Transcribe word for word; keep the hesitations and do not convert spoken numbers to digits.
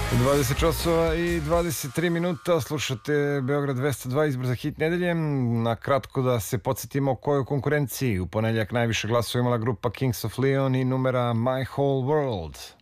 dvadeset časova i dvadeset tri minuta, slušate Beograd dvesta dva, izbor za hit nedelje. Na kratko da se podsjetimo o kojoj konkurenciji. U ponedjeljak najviše glasova imala grupa Kings of Leon i numera My Whole World.